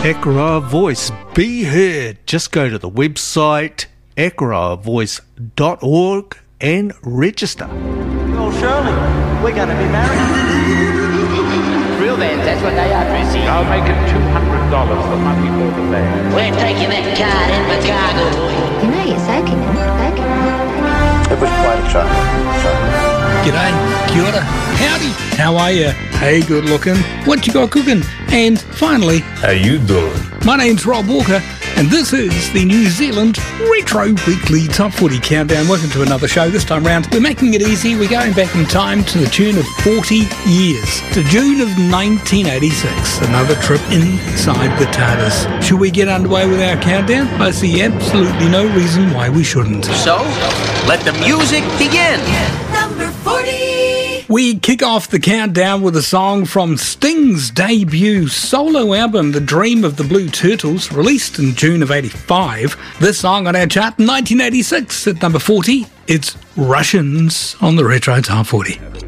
Ekra Voice, be heard. Just go to the website ekravoice.org and register. Well, Shirley, we're going to be married. Real bands, that's what they are, Tracy. I'll make it $200, the money for the band. We're taking that card in the cargo. You know you're soaking him. It was quite a time. G'day, kia ora, howdy, how are you? Hey, good looking, what you got cooking? And finally, how you doing? My name's Rob Walker, and this is the New Zealand Retro Weekly Top 40 Countdown. Welcome to another show. This time round, we're making it easy. We're going back in time to the tune of 40 years, to June of 1986. Another trip inside the TARDIS. Should we get underway with our countdown? I see absolutely no reason why we shouldn't. So, let the music begin. Number 40. We kick off the countdown with a song from Sting's debut solo album, The Dream of the Blue Turtles, released in June of 85. This song on our chart in 1986 at number 40. It's Russians on the Retro Top 40.